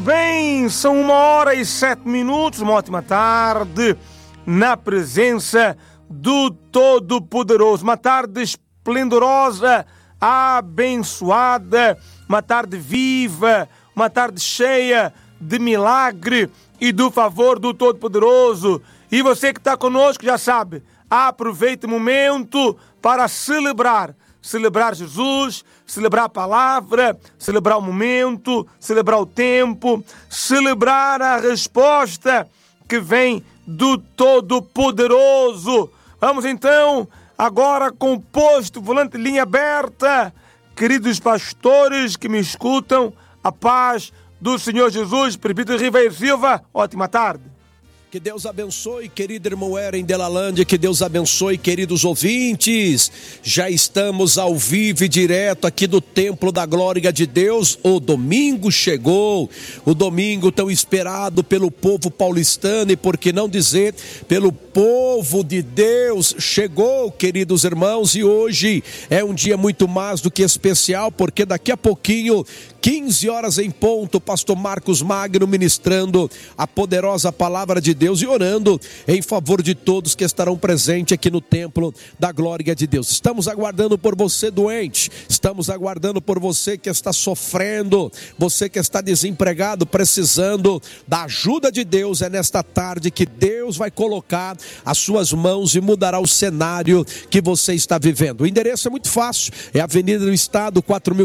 bem, são 1h07, uma ótima tarde na presença do Todo-Poderoso, uma tarde esplendorosa, abençoada, uma tarde viva, uma tarde cheia de milagre e do favor do Todo-Poderoso. E você que está conosco já sabe, aproveite o momento para celebrar Jesus, celebrar a palavra, celebrar o momento, celebrar o tempo, celebrar a resposta que vem do Todo-Poderoso. Vamos então, agora com o posto volante linha aberta. Queridos pastores que me escutam, a paz do Senhor Jesus, Presbítero Ribeiro Silva, ótima tarde. Que Deus abençoe, querido irmão Eren Delalande, que Deus abençoe, queridos ouvintes. Já estamos ao vivo e direto aqui do Templo da Glória de Deus. O domingo chegou, o domingo tão esperado pelo povo paulistano e, por que não dizer, pelo povo de Deus. Chegou, queridos irmãos, e hoje é um dia muito mais do que especial, porque daqui a pouquinho, 15 horas em ponto, pastor Marcos Magno ministrando a poderosa palavra de Deus e orando em favor de todos que estarão presentes aqui no Templo da Glória de Deus. Estamos aguardando por você doente, estamos aguardando por você que está sofrendo, você que está desempregado, precisando da ajuda de Deus. É nesta tarde que Deus vai colocar as suas mãos e mudará o cenário que você está vivendo. O endereço é muito fácil, é Avenida do Estado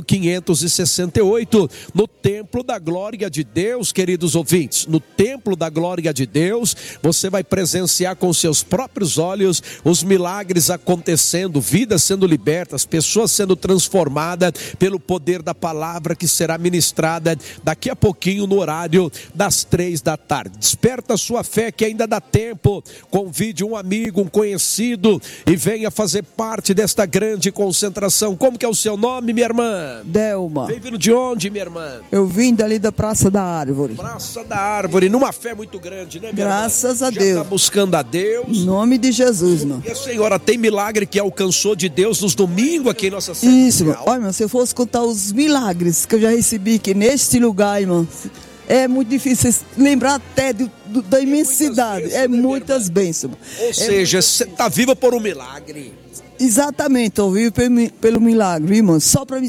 4568, no Templo da Glória de Deus, queridos ouvintes. No Templo da Glória de Deus, você vai presenciar com seus próprios olhos os milagres acontecendo, vidas sendo libertas, pessoas sendo transformadas pelo poder da palavra que será ministrada daqui a pouquinho no horário das 3 da tarde. Desperta a sua fé que ainda dá tempo. Convide um amigo, um conhecido e venha fazer parte desta grande concentração. Como que é o seu nome, minha irmã? Delma. Vem vindo de onde, minha irmã? Eu vim dali da Praça da Árvore. Praça da Árvore, numa fé muito grande, né, minha Graças irmã? a Deus. Já está buscando a Deus. Em nome de Jesus, mano. E a senhora tem milagre que alcançou de Deus nos domingos aqui em nossa cidade? Isso, mano. Olha, mano, se eu fosse contar os milagres que eu já recebi aqui neste lugar, irmão, é muito difícil lembrar até da imensidade. É muitas bênçãos. Ou seja, você está viva por um milagre. Exatamente, eu vivo pelo milagre, irmão. Só pra mim,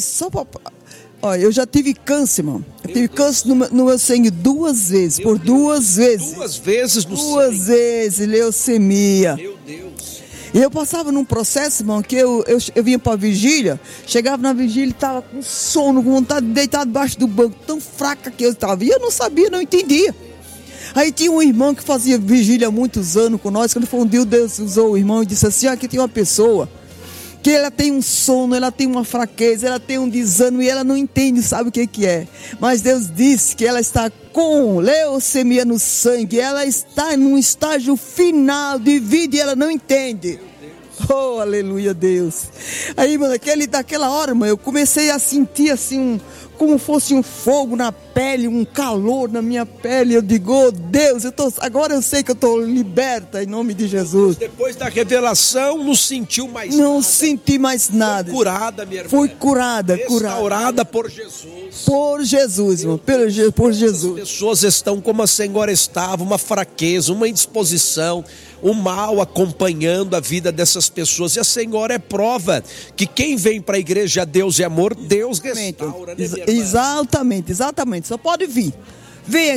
olha, eu já tive câncer, mano. Eu tive câncer no meu sangue 2 vezes, por 2 vezes. 2 vezes no sangue? 2 vezes, leucemia. Meu Deus. E eu passava num processo, irmão, que eu vinha pra vigília, chegava na vigília e tava com sono, com vontade de deitar debaixo do banco, tão fraca que eu estava. E eu não sabia, não entendia. Aí tinha um irmão que fazia vigília há muitos anos com nós, quando foi um dia, Deus usou o irmão e disse assim: aqui tem uma pessoa que ela tem um sono, ela tem uma fraqueza, ela tem um desânimo e ela não entende, sabe o que é. Mas Deus disse que ela está com leucemia no sangue, ela está num estágio final de vida e ela não entende. Oh, aleluia, Deus. Aí, mano, daquela hora, mano, eu comecei a sentir assim como fosse um fogo na pele, um calor na minha pele. Eu digo: oh, Deus, agora eu sei que eu estou liberta em nome de Jesus. Depois da revelação, não sentiu mais nada. Não senti mais nada. Foi curada, minha irmã. Fui curada. Restaurada por Jesus. Por Jesus, irmão. Por Jesus. As pessoas estão como a senhora estava, uma fraqueza, uma indisposição, o mal acompanhando a vida dessas pessoas. E a senhora é prova que quem vem para a igreja Deus é amor, Deus restaura, né, minha irmã? Exatamente. Só pode vir. Venha,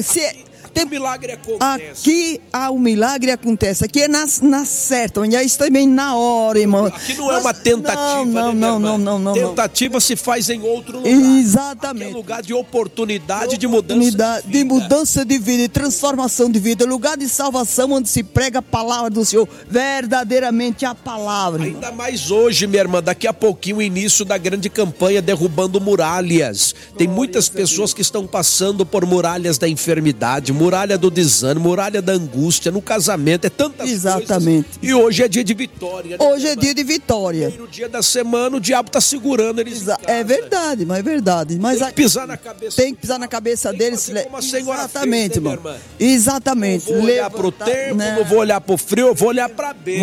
o milagre acontece. Aqui o milagre acontece. Aqui é na certa, onde é isso também na hora, irmão. Aqui não é uma tentativa, não. Tentativa se faz em outro lugar. Exatamente. Aqui é lugar de oportunidade, de mudança de vida. De mudança de vida, de transformação de vida. Lugar de salvação, onde se prega a palavra do Senhor. Verdadeiramente a palavra. Ainda mais hoje, minha irmã, daqui a pouquinho o início da grande campanha Derrubando Muralhas. Tem muitas pessoas que estão passando por muralhas da enfermidade, muralha do desânimo, muralha da angústia, no casamento, é tantas Exatamente. coisas. E hoje é dia de vitória, né? Hoje é dia de vitória. No dia da semana o diabo está segurando eles em casa. É verdade, mas é verdade. Mas tem que pisar na cabeça. Tem que pisar na cabeça deles. Como a senhora Exatamente, fez, né, irmão. Exatamente. Não vou olhar pro tempo, não vou olhar pro frio, eu vou olhar pra bênção.